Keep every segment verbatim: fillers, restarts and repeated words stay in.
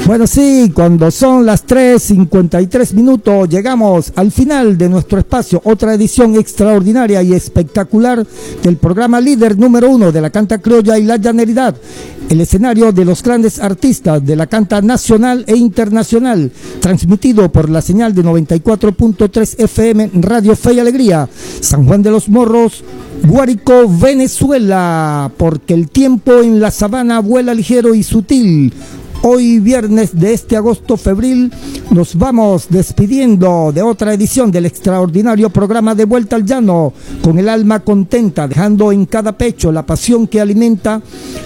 Bueno, sí, cuando son las tres cincuenta y tres minutos, llegamos al final de nuestro espacio, otra edición extraordinaria y espectacular del programa líder número uno de la canta criolla y la llaneridad, el escenario de los grandes artistas de la canta nacional e internacional, transmitido por la señal de noventa y cuatro punto tres F M Radio Fe y Alegría, San Juan de los Morros, Guárico, Venezuela, porque el tiempo en la sabana vuela ligero y sutil. Hoy viernes de este agosto febril nos vamos despidiendo de otra edición del extraordinario programa de Vuelta al Llano, con el alma contenta, dejando en cada pecho la pasión que alimenta.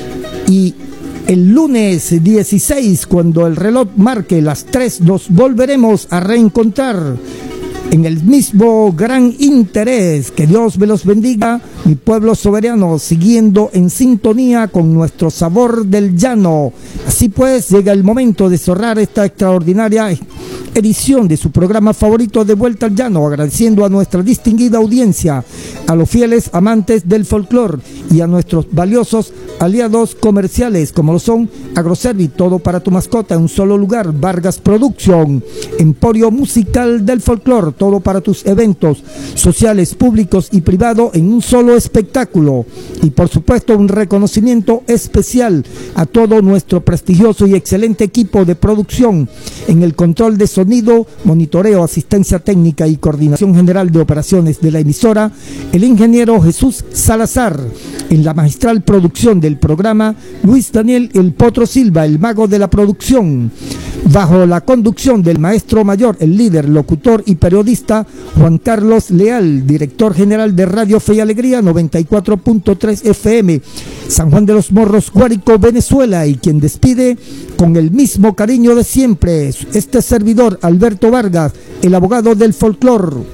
Y el lunes dieciséis, cuando el reloj marque las tres, nos volveremos a reencontrar en el mismo gran interés. Que Dios me los bendiga, mi pueblo soberano, siguiendo en sintonía con nuestro sabor del llano. Así pues, llega el momento de cerrar esta extraordinaria edición de su programa favorito de Vuelta al Llano, agradeciendo a nuestra distinguida audiencia, a los fieles amantes del folclore y a nuestros valiosos aliados comerciales, como lo son Agroservi, todo para tu mascota en un solo lugar, Vargas Production, Emporio Musical del Folclore, todo para tus eventos sociales, públicos y privados en un solo espectáculo. Y por supuesto un reconocimiento especial a todo nuestro prestigioso y excelente equipo de producción en el control de sonido, monitoreo, asistencia técnica y coordinación general de operaciones de la emisora, el ingeniero Jesús Salazar. En la magistral producción del programa, Luis Daniel El Potro Silva, el mago de la producción, bajo la conducción del maestro mayor, el líder, locutor y periodista Juan Carlos Leal, director general de Radio Fe y Alegría noventa y cuatro punto tres F M, San Juan de los Morros, Guárico, Venezuela, y quien despide con el mismo cariño de siempre, este servidor Alberto Vargas, el abogado del folclor.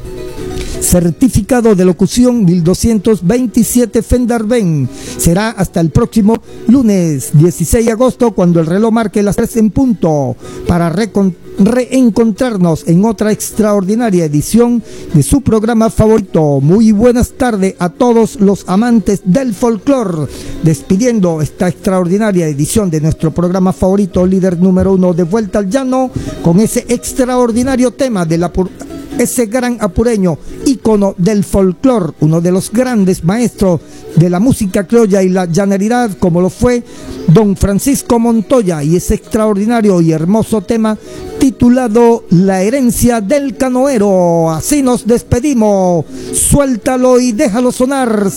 Certificado de locución mil doscientos veintisiete Fendarben. Será hasta el próximo lunes dieciséis de agosto, cuando el reloj marque las tres en punto, para reencontrarnos en otra extraordinaria edición de su programa favorito. Muy buenas tardes a todos los amantes del folclore, despidiendo esta extraordinaria edición de nuestro programa favorito, líder número uno de Vuelta al Llano, con ese extraordinario tema de la ese gran apureño, ícono del folclore, uno de los grandes maestros de la música criolla y la llaneridad, como lo fue don Francisco Montoya, y ese extraordinario y hermoso tema titulado La herencia del canoero. Así nos despedimos, suéltalo y déjalo sonar.